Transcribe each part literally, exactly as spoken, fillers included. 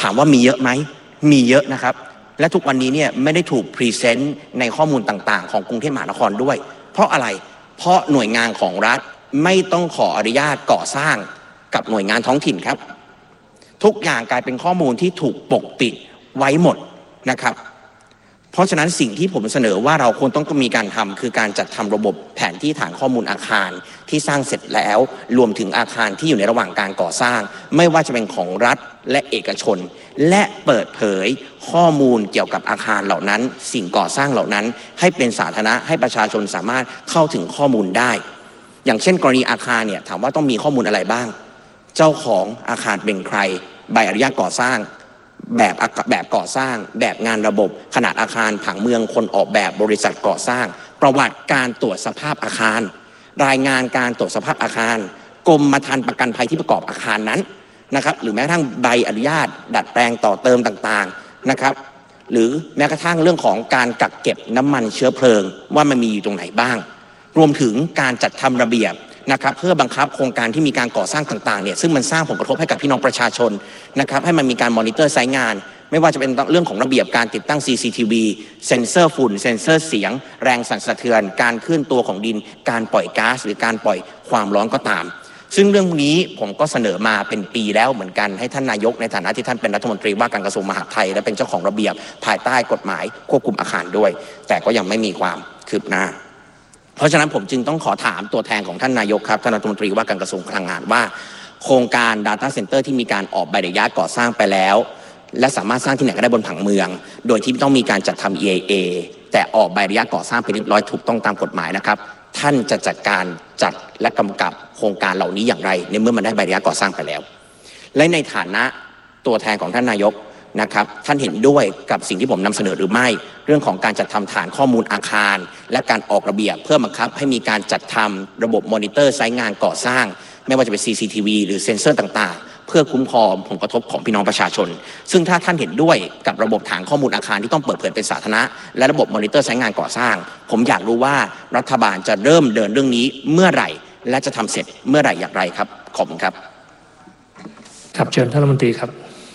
ถามว่ามีเยอะไหมมีเยอะนะครับและทุกวันนี้เนี่ยไม่ได้ถูกพรีเซนต์ในข้อมูลต่างๆของกรุงเทพมหานครด้วยเพราะอะไรเพราะหน่วยงานของรัฐไม่ต้องขออนุญาตก่อสร้างกับหน่วยงานท้องถิ่นครับทุกอย่างกลายเป็นข้อมูลที่ถูกปกปิดไว้หมดนะครับเพราะฉะนั้นสิ่งที่ผมเสนอว่าเราควรต้องมีการทำคือการจัดทำระบบแผนที่ฐานข้อมูลอาคารที่สร้างเสร็จแล้วรวมถึงอาคารที่อยู่ในระหว่างการก่อสร้างไม่ว่าจะเป็นของรัฐและเอกชนและเปิดเผยข้อมูลเกี่ยวกับอาคารเหล่านั้นสิ่งก่อสร้างเหล่านั้นให้เป็นสาธารณะให้ประชาชนสามารถเข้าถึงข้อมูลได้อย่างเช่นกรณีอาคารเนี่ยถามว่าต้องมีข้อมูลอะไรบ้างเจ้าของอาคารเป็นใครใบอนุญาตก่อสร้างแบบแบบก่อสร้างแบบงานระบบขนาดอาคารผังเมืองคนออกแบบบริษัทก่อสร้างประวัติการตรวจสภาพอาคารรายงานการตรวจสภาพอาคารกรมธรรม์ประกันภัยที่ประกอบอาคารนั้นนะครับหรือแม้กระทั่งใบอนุญาตดัดแปลงต่อเติมต่างๆนะครับหรือแม้กระทั่งเรื่องของการกักเก็บน้ำมันเชื้อเพลิงว่ามันมีอยู่ตรงไหนบ้างรวมถึงการจัดทำระเบียบนะครับเพื่อบังคับโครงการที่มีการก่อสร้างต่างๆเนี่ยซึ่งมันสร้างผลกระทบให้กับพี่น้องประชาชนนะครับให้มันมีการมอนิเตอร์ไซต์งานไม่ว่าจะเป็นเรื่องของระเบียบการติดตั้ง ซี ซี ที วี เซ็นเซอร์ฝุ่นเซ็นเซอร์เสียงแรงสั่นสะเทือนการเคลื่อนตัวของดินการปล่อยก๊าซหรือการปล่อยความร้อนก็ตามซึ่งเรื่องนี้ผมก็เสนอมาเป็นปีแล้วเหมือนกันให้ท่านนายกในฐานะที่ท่านเป็นรัฐมนตรีว่าการกระทรวงมหาดไทยและเป็นเจ้าของระเบียบภายใต้กฎหมายควบคุมอาคารด้วยแต่ก็ยังไม่มีความคืบหน้าเพราะฉะนั้นผมจึงต้องขอถามตัวแทนของท่านนายกครับท่านรัฐมนตรีว่าการกระทรวงพลังงานว่าโครงการ Data Center ที่มีการออกใบอนุญาตก่อสร้างไปแล้วและสามารถสร้างที่ไหนก็ได้บนผังเมืองโดยที่ไม่ต้องมีการจัดทำ อี เอ เอ แต่ออกใบอนุญาตก่อสร้างไปเรียบร้อยถูกต้องตามกฎหมายนะครับท่านจะจัดการจัดและกำกับโครงการเหล่านี้อย่างไรในเมื่อมันได้ใบอนุญาตก่อสร้างไปแล้วและในฐานะตัวแทนของท่านนายกนะครับท่านเห็นด้วยกับสิ่งที่ผมนำเสนอหรือไม่เรื่องของการจัดทำฐานข้อมูลอาคารและการออกระเบียบเพื่อบังคับให้มีการจัดทำระบบมอนิเตอร์ไซต์งานก่อสร้างไม่ว่าจะเป็น ซี ซี ที วี หรือเซ็นเซอร์ต่างๆเพื่อคุ้มครองผลกระทบของพี่น้องประชาชนซึ่งถ้าท่านเห็นด้วยกับระบบฐานข้อมูลอาคารที่ต้องเปิดเผยเป็นสาธารณะและระบบมอนิเตอร์ไซต์งานก่อสร้างผมอยากรู้ว่ารัฐบาลจะเริ่มเดินเรื่องนี้เมื่อไหร่และจะทำเสร็จเมื่อไหร่อย่างไรครับขอบคุณครับครับเชิญท่านรัฐมนตรีครับ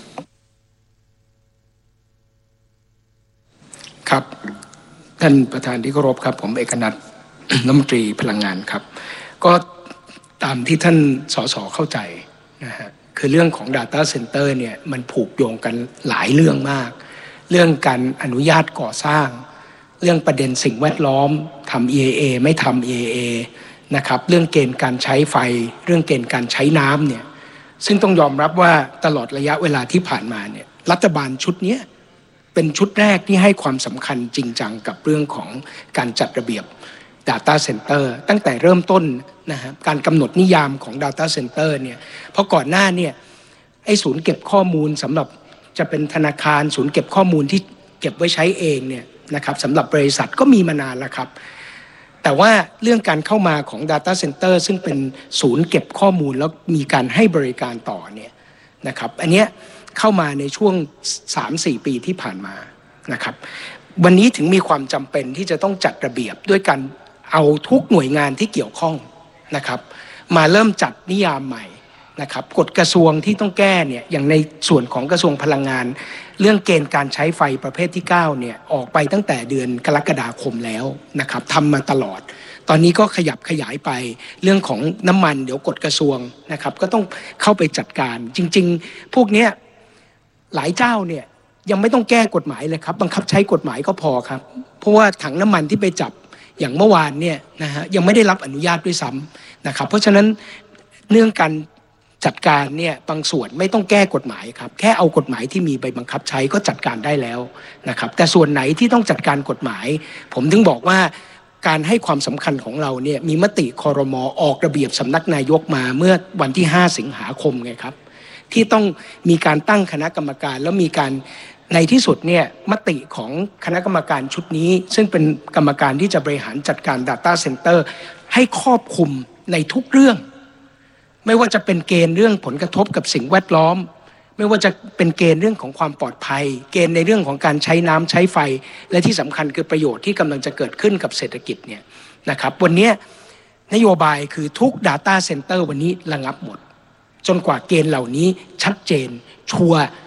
ครับท่านประธานที่เคารพครับผมเอกนัท รัฐมนตรีพลังงานครับก็ตามที่ท่านสสเข้าใจนะฮะคือเรื่องของ Data Center เนี่ยมันผูกโยงกันหลายเรื่องมากเรื่องการอนุญาตก่อสร้างเรื่องประเด็นสิ่งแวดล้อมทำ อี เอ เอ ไม่ทำ อี เอ เอ นะครับเรื่องเกณฑ์การใช้ไฟเรื่องเกณฑ์การใช้น้ำเนี่ยซึ่งต้องยอมรับว่าตลอดระยะเวลาที่ผ่านมาเนี่ยรัฐบาลชุดนี้เป็นชุดแรกที่ให้ความสำคัญจริงจังกับเรื่องของการจัดระเบียบ Data Center ตั้งแต่เริ่มต้นนะฮะการกำหนดนิยามของ Data Center เนี่ยเพราะก่อนหน้าเนี่ยไอ้ศูนย์เก็บข้อมูลสำหรับจะเป็นธนาคารศูนย์เก็บข้อมูลที่เก็บไว้ใช้เองเนี่ยนะครับสำหรับบริษัทก็มีมานานแล้วครับแต่ว่าเรื่องการเข้ามาของ Data Center ซึ่งเป็นศูนย์เก็บข้อมูลแล้วมีการให้บริการต่อเนี่ยนะครับอันเนี้ยเข้ามาในช่วง สามถึงสี่ ปีที่ผ่านมานะครับวันนี้ถึงมีความจำเป็นที่จะต้องจัดระเบียบด้วยการเอาทุกหน่วยงานที่เกี่ยวข้องนะครับมาเริ่มจัดนิยามใหม่นะครับกฎกระทรวงที่ต้องแก้เนี่ยอย่างในส่วนของกระทรวงพลังงานเรื่องเกณฑ์การใช้ไฟประเภทที่เก้าเนี่ยออกไปตั้งแต่เดือนกรกฎาคมแล้วนะครับทำมาตลอดตอนนี้ก็ขยับขยายไปเรื่องของน้ำมันเดี๋ยวกฎกระทรวงนะครับก็ต้องเข้าไปจัดการจริงๆพวกเนี้ยหลายเจ้าเนี่ยยังไม่ต้องแก้กฎหมายเลยครับบังคับใช้กฎหมายก็พอครับเพราะว่าถังน้ำมันที่ไปจับอย่างเมื่อวานเนี่ยนะฮะยังไม่ได้รับอนุญาตด้วยซ้ำนะครับเพราะฉะนั้นเรื่องการจัดการเนี่ยบางส่วนไม่ต้องแก้กฎหมายครับแค่เอากฎหมายที่มีไปบังคับใช้ก็จัดการได้แล้วนะครับแต่ส่วนไหนที่ต้องจัดการกฎหมายผมถึงบอกว่าการให้ความสำคัญของเราเนี่ยมีมติครม.ออกระเบียบสำนักนายกมาเมื่อวันที่ห้าสิงหาคมไงครับที่ต้องมีการตั้งคณะกรรมการแล้วมีการในที่สุดเนี่ยมติของคณะกรรมการชุดนี้ซึ่งเป็นกรรมการที่จะบริหารจัดการ Data Center ให้ครอบคลุมในทุกเรื่องไม่ว่าจะเป็นเกณฑ์เรื่องผลกระทบกับสิ่งแวดล้อมไม่ว่าจะเป็นเกณฑ์เรื่องของความปลอดภัยเกณฑ์ในเรื่องของการใช้น้ำใช้ไฟและที่สำคัญคือประโยชน์ที่กำลังจะเกิดขึ้นกับเศรษฐกิจเนี่ยนะครับวันนี้นโยบายคือทุก Data Center วันนี้ระงับหมดจนกว่าเกณฑ์เหล่านี้ชัดเจนชัวร์